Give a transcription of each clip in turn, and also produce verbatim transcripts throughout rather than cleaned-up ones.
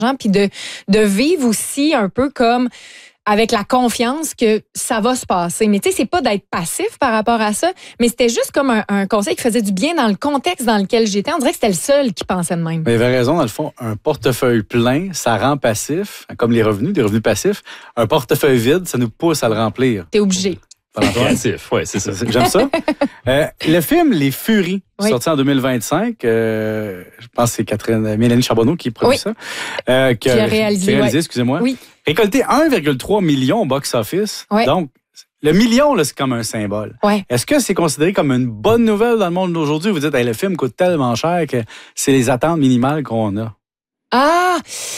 puis de, de vivre aussi un peu comme avec la confiance que ça va se passer. Mais tu sais, c'est pas d'être passif par rapport à ça, mais c'était juste comme un, un conseil qui faisait du bien dans le contexte dans lequel j'étais. On dirait que c'était le seul qui pensait de même. Mais il avait raison, dans le fond, un portefeuille plein, ça rend passif, comme les revenus, des revenus passifs. Un portefeuille vide, ça nous pousse à le remplir. T'es obligé. Créatif, oui, c'est ça. J'aime ça. Euh, le film Les Furies, Oui. sorti en deux mille vingt-cinq, euh, je pense que c'est Catherine, Mélanie Charbonneau qui produit Oui. ça. Euh, Qui a réalisé, qui a réalisé ouais. excusez-moi. Oui. Récolté un virgule trois million au box-office. Ouais. Donc, le million, là, c'est comme un symbole. Ouais. Est-ce que c'est considéré comme une bonne nouvelle dans le monde d'aujourd'hui? Vous dites, hey, le film coûte tellement cher que c'est les attentes minimales qu'on a. Ah,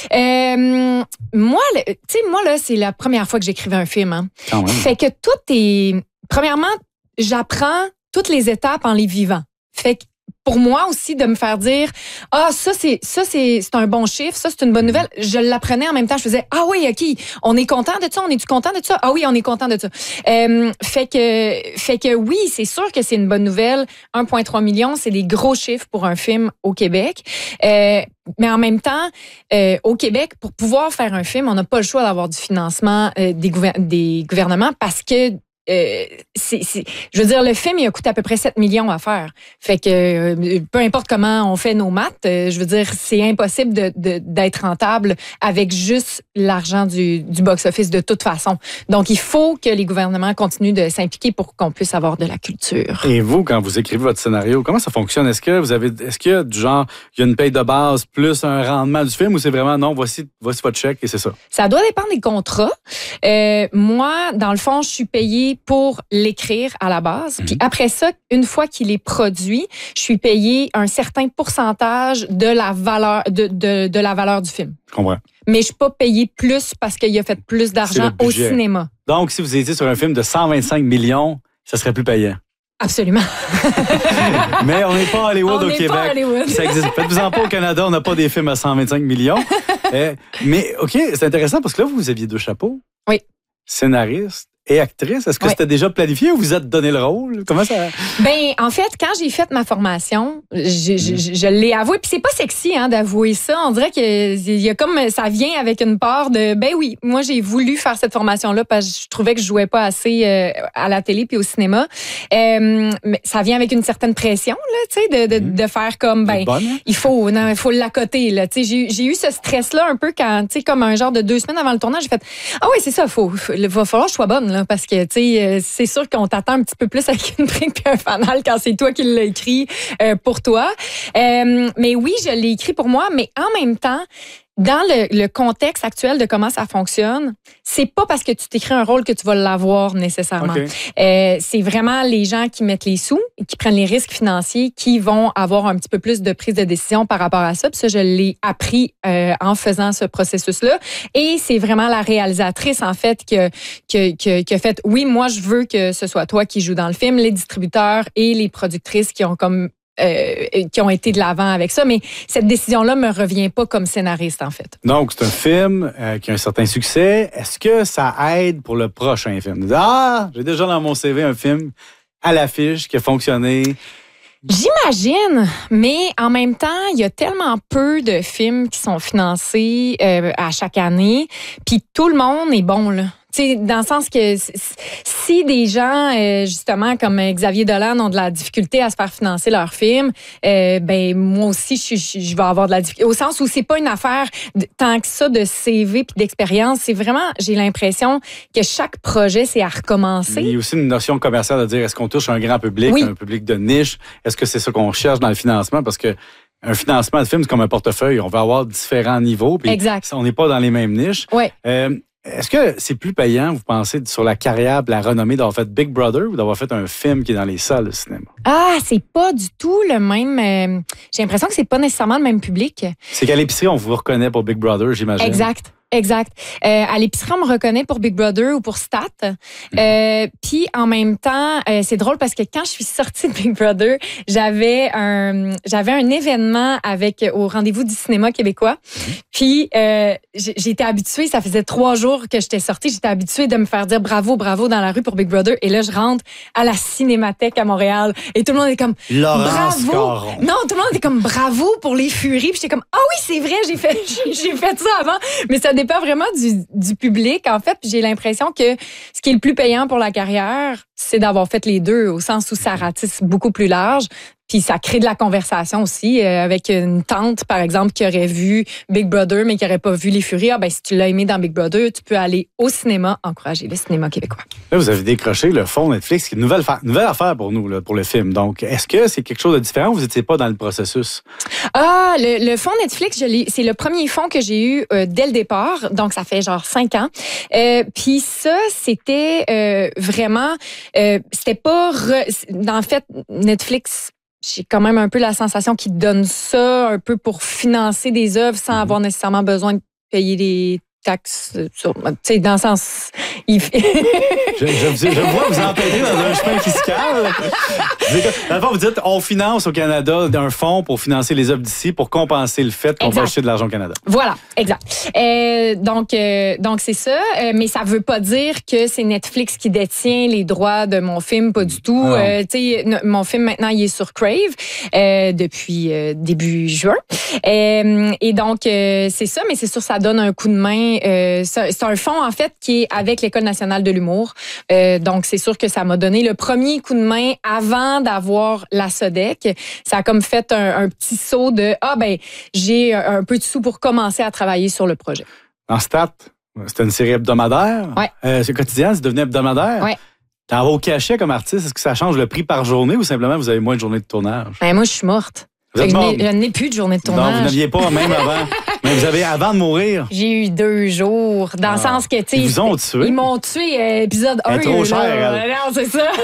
euh, moi, le- tu sais, moi, là, c'est la première fois que j'écrivais un film. Hein. Quand même. Fait que tout est... Premièrement, j'apprends toutes les étapes en les vivant. Fait que pour moi aussi, de me faire dire « Ah, ça, c'est ça c'est c'est un bon chiffre, ça, c'est une bonne nouvelle. » Je l'apprenais en même temps. Je faisais « Ah oui, OK, on est content de ça, on est-tu content de ça? Ah oui, on est content de ça. Euh, » Fait que, fait que oui, c'est sûr que c'est une bonne nouvelle. un virgule trois million, c'est des gros chiffres pour un film au Québec. Euh, mais en même temps, euh, au Québec, pour pouvoir faire un film, on n'a pas le choix d'avoir du financement euh, des, gouver- des gouvernements parce que Euh, c'est, c'est, je veux dire, le film, il a coûté à peu près sept millions à faire. Fait que euh, peu importe comment on fait nos maths, euh, je veux dire, c'est impossible de, de, d'être rentable avec juste l'argent du, du box-office de toute façon. Donc, il faut que les gouvernements continuent de s'impliquer pour qu'on puisse avoir de la culture. Et vous, quand vous écrivez votre scénario, comment ça fonctionne? Est-ce que vous avez, est-ce qu'il y a du genre, il y a une paye de base plus un rendement du film ou c'est vraiment non, voici, voici votre chèque et c'est ça? Ça doit dépendre des contrats. Euh, moi, dans le fond, je suis payée pour l'écrire à la base. Puis après ça, une fois qu'il est produit, je suis payée un certain pourcentage de la valeur de, de, de la valeur du film. Je comprends. Mais je suis pas payée plus parce qu'il a fait plus d'argent C'est le au budget. cinéma. Donc, si vous étiez sur un film de cent vingt-cinq millions, ça serait plus payant. Absolument. Mais on n'est pas à Hollywood On au n'est Québec. pas à Hollywood. Ça existe. Faites-vous-en pas au Canada, on n'a pas des films à cent vingt-cinq millions. Euh, mais OK, c'est intéressant parce que là, vous aviez deux chapeaux. Oui. Scénariste et actrice. Est-ce que Oui. c'était déjà planifié ou vous êtes donné le rôle? Comment ça... Ben, en fait, quand j'ai fait ma formation, je, je, je, je l'ai avoué. Puis c'est pas sexy hein, d'avouer ça. On dirait que il y a comme ça vient avec une part de ben oui, moi j'ai voulu faire cette formation-là parce que je trouvais que je jouais pas assez euh, à la télé puis au cinéma. Euh, mais ça vient avec une certaine pression là, tu sais, de, de, de faire comme ben Bonne, hein? il faut non, il faut l'accoter là. Tu sais, j'ai, j'ai eu ce stress-là un peu quand tu sais comme un genre de deux semaines avant le tournage, j'ai fait ah oui c'est ça, faut, faut il va falloir que je sois bonne là, parce que tu sais c'est sûr qu'on t'attend un petit peu plus avec une brique puis un fanal quand c'est toi qui l'as écrit euh, pour toi. Euh, mais oui, je l'ai écrit pour moi, mais en même temps, dans le, le contexte actuel de comment ça fonctionne, c'est pas parce que tu t'écris un rôle que tu vas l'avoir nécessairement. Okay. Euh, c'est vraiment les gens qui mettent les sous, qui prennent les risques financiers, qui vont avoir un petit peu plus de prise de décision par rapport à ça. Puis ça, je l'ai appris euh, en faisant ce processus-là. Et c'est vraiment la réalisatrice, en fait, qui a, qui, qui, qui a fait, oui, moi, je veux que ce soit toi qui joues dans le film, les distributeurs et les productrices qui ont comme Euh, qui ont été de l'avant avec ça, mais cette décision-là me revient pas comme scénariste, en fait. Donc, c'est un film euh, qui a un certain succès. Est-ce que ça aide pour le prochain film? Ah, j'ai déjà dans mon C V un film à l'affiche qui a fonctionné. J'imagine, mais en même temps, il y a tellement peu de films qui sont financés euh, à chaque année, puis tout le monde est bon, là. Tu sais, dans le sens que si des gens, euh, justement, comme Xavier Dolan, ont de la difficulté à se faire financer leur film, euh, ben moi aussi, je, je, je vais avoir de la difficulté. Au sens où c'est pas une affaire de, tant que ça de C V puis d'expérience. C'est vraiment, j'ai l'impression que chaque projet, c'est à recommencer. Il y a aussi une notion commerciale de dire est-ce qu'on touche un grand public, Oui. un public de niche? Est-ce que c'est ça qu'on cherche dans le financement? Parce que un financement de film, c'est comme un portefeuille. On va avoir différents niveaux. Puis Exact. on n'est pas dans les mêmes niches. Ouais. Euh, Est-ce que c'est plus payant, vous pensez, sur la carrière, la renommée d'avoir fait Big Brother ou d'avoir fait un film qui est dans les salles de cinéma? Ah, c'est pas du tout le même. Euh, j'ai l'impression que c'est pas nécessairement le même public. C'est qu'à l'épicerie, on vous reconnaît pour Big Brother, j'imagine. Exact. exact. Euh, à l'épicerie, on me reconnaît pour Big Brother ou pour Stat. Euh, Puis en même temps, euh, c'est drôle parce que quand je suis sortie de Big Brother, j'avais un j'avais un événement avec au rendez-vous du cinéma québécois. Puis euh, j'étais habituée, ça faisait trois jours que j'étais sortie, j'étais habituée de me faire dire bravo, bravo dans la rue pour Big Brother. Et là, je rentre à la Cinémathèque à Montréal et tout le monde est comme Laurence bravo. Caron. Non, tout le monde était comme bravo pour les Furies. Puis j'étais comme ah oui, c'est vrai, j'ai fait j'ai fait ça avant. Mais ça dépend vraiment du, du public, en fait. Puis j'ai l'impression que ce qui est le plus payant pour la carrière, c'est d'avoir fait les deux, au sens où ça ratisse beaucoup plus large. Puis ça crée de la conversation aussi, euh, avec une tante, par exemple, qui aurait vu Big Brother, mais qui n'aurait pas vu Les Furies. Ah, ben, si tu l'as aimé dans Big Brother, tu peux aller au cinéma, encourager le cinéma québécois. Là, vous avez décroché le fonds Netflix, qui est une nouvelle, fa- nouvelle affaire pour nous, là, pour le film. Donc, est-ce que c'est quelque chose de différent ou vous n'étiez pas dans le processus? Ah, le, le fonds Netflix, je l'ai, c'est le premier fonds que j'ai eu euh, dès le départ. Donc, ça fait genre cinq ans. Euh, Puis ça, c'était euh, vraiment... Euh, c'était pas... Re... En fait, Netflix... J'ai quand même un peu la sensation qu'ils donnent ça un peu pour financer des œuvres sans avoir nécessairement besoin de payer des taxes. Tu sais, dans le sens... Il... je, je, je, je vois vous empêcher dans un chemin fiscal. Dans le fond, vous dites, on finance au Canada un fonds pour financer les œuvres d'ici pour compenser le fait qu'on va acheter de l'argent au Canada. Voilà, exact. Euh, donc, euh, donc c'est ça, euh, mais ça veut pas dire que c'est Netflix qui détient les droits de mon film, pas du tout. Ah euh, tu sais, mon film maintenant, il est sur Crave euh, depuis euh, début juin. Euh, et donc, euh, c'est ça, mais c'est sûr, ça donne un coup de main. Euh, c'est, c'est un fonds, en fait, qui est avec l'École nationale de l'humour. Euh, donc, c'est sûr que ça m'a donné le premier coup de main avant d'avoir la SODEC. Ça a comme fait un, un petit saut de « Ah, ben, j'ai un peu de sous pour commencer à travailler sur le projet. » En Stat, c'était une série hebdomadaire. Ouais. Euh, c'est quotidien, c'est devenu hebdomadaire. Ouais. T'en vas au cachet comme artiste, est-ce que ça change le prix par journée ou simplement vous avez moins de journées de tournage? Ben, moi, je suis morte. Vous êtes je, morte? n'ai, je n'ai plus de journée de tournage. Non, vous n'aviez pas même avant. Mais vous avez avant de mourir. J'ai eu deux jours, dans ah. le sens que, tu sais... Ils vous ont tué? Ils m'ont tué, euh, épisode un. Elle est trop chère, elle. Non, c'est ça.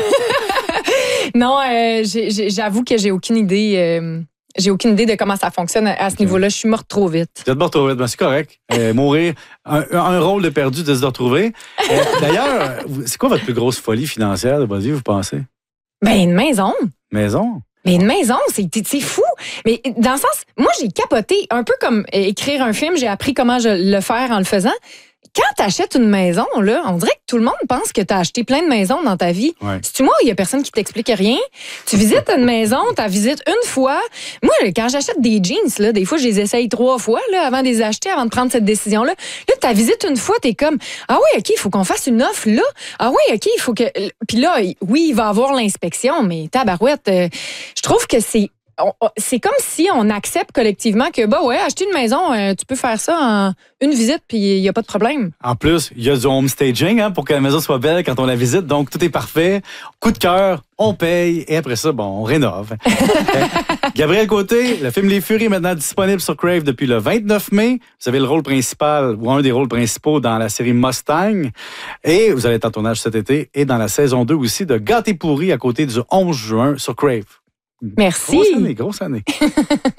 non, euh, j'ai, j'ai, j'avoue que j'ai aucune idée... Euh, J'ai aucune idée de comment ça fonctionne à ce okay. niveau-là. Je suis morte trop vite. Vous êtes morte trop vite, ben, c'est correct. Euh, mourir, un, un rôle de perdu de se retrouver. Euh, d'ailleurs, c'est quoi votre plus grosse folie financière de votre vie, vous pensez? Ben, une maison. Maison? Mais une maison, c'est, c'est fou. Mais dans le sens, moi, j'ai capoté. Un peu comme écrire un film, j'ai appris comment je le faire en le faisant. Quand tu achètes une maison, là, on dirait que tout le monde pense que tu as acheté plein de maisons dans ta vie. Ouais. Si tu moi, il y a personne qui t'explique rien. Tu visites une maison, tu la visites une fois. Moi, quand j'achète des jeans, là, des fois, je les essaye trois fois là, avant de les acheter, avant de prendre cette décision-là. Là, tu la visites une fois, tu es comme « Ah oui, OK, il faut qu'on fasse une offre là. Ah oui, OK, il faut que... » Puis là, oui, il va y avoir l'inspection, mais tabarouette, euh, je trouve que c'est... On, c'est comme si on accepte collectivement que, bah ouais, acheter une maison, euh, tu peux faire ça en une visite, puis il n'y a pas de problème. En plus, il y a du home staging hein, pour que la maison soit belle quand on la visite. Donc, tout est parfait. Coup de cœur, on paye. Et après ça, bon, on rénove. Gabriel Côté, le film Les Furies est maintenant disponible sur Crave depuis le vingt-neuf mai. Vous avez le rôle principal, ou un des rôles principaux dans la série Mustang. Et vous allez être en tournage cet été et dans la saison deux aussi de Gâté pourri à côté du onze juin sur Crave. Merci. Grosse année, grosse année.